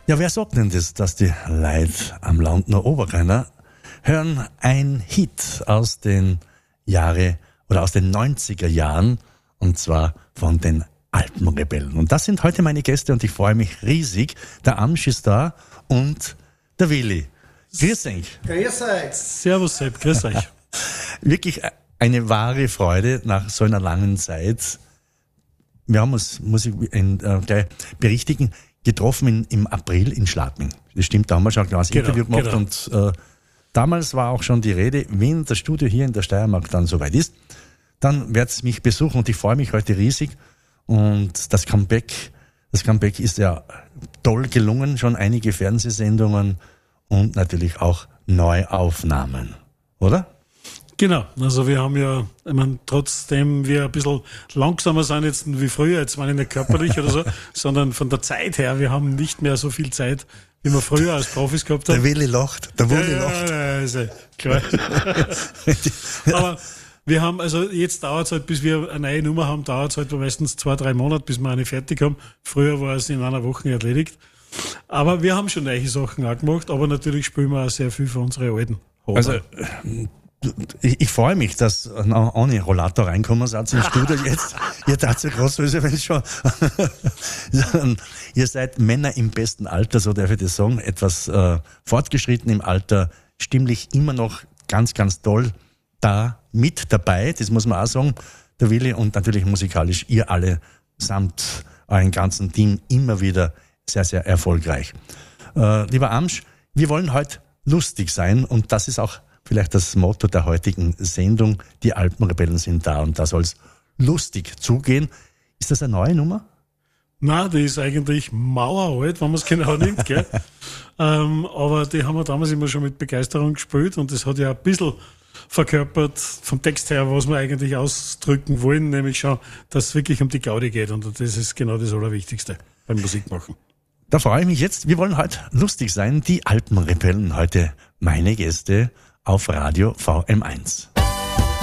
Ja, wer sagt denn das, dass die Leute am Land noch Oberrenner hören ein Hit aus den aus den 90er Jahren, und zwar von den Alpenrebellen. Und das sind heute meine Gäste und ich freue mich riesig. Der Amsch ist da und der Willi. Grüß euch. Grüß euch. Servus Sepp, grüß euch. Wirklich eine wahre Freude nach so einer langen Zeit. Wir haben uns, muss ich gleich berichtigen, getroffen im April in Schladming. Das stimmt, da haben wir schon ein kleines Interview gemacht und damals war auch schon die Rede, wenn das Studio hier in der Steiermark dann soweit ist, dann wird's mich besuchen und ich freue mich heute riesig. Und das Comeback ist ja toll gelungen, schon einige Fernsehsendungen und natürlich auch Neuaufnahmen, oder? Genau, also wir haben ja, ich meine, trotzdem wir ein bisschen langsamer sind jetzt wie früher, jetzt meine ich nicht körperlich oder so, sondern von der Zeit her, wir haben nicht mehr so viel Zeit, wie wir früher als Profis gehabt haben. Der Willi lacht, der Willi lacht. Ja, ist ja klar. Aber wir haben, also jetzt dauert es halt, bis wir eine neue Nummer haben, dauert es halt meistens 2-3 Monate, bis wir eine fertig haben. Früher war es in einer Woche erledigt. Aber wir haben schon neue Sachen auch gemacht, aber natürlich spielen wir auch sehr viel für unsere alten Hoden. Also, ich freue mich, dass ohne Rollator reinkommen seid ins Studio jetzt. Ihr tat so groß, wenn schon. Ihr seid Männer im besten Alter, so darf ich das sagen, etwas fortgeschritten im Alter, stimmlich immer noch ganz, ganz toll da mit dabei, das muss man auch sagen, der Willi, und natürlich musikalisch ihr alle samt euren ganzen Team immer wieder sehr, sehr erfolgreich. Lieber Amsch, wir wollen heute lustig sein und das ist auch vielleicht das Motto der heutigen Sendung. Die Alpenrebellen sind da und da soll es lustig zugehen. Ist das eine neue Nummer? Nein, die ist eigentlich maueralt, wenn man es genau nimmt, gell? Aber die haben wir damals immer schon mit Begeisterung gespielt und das hat ja ein bisschen verkörpert vom Text her, was wir eigentlich ausdrücken wollen, nämlich schon, dass es wirklich um die Gaudi geht und das ist genau das Allerwichtigste beim Musikmachen. Da freue ich mich jetzt. Wir wollen heute lustig sein. Die Alpenrebellen, heute meine Gäste auf Radio VM1.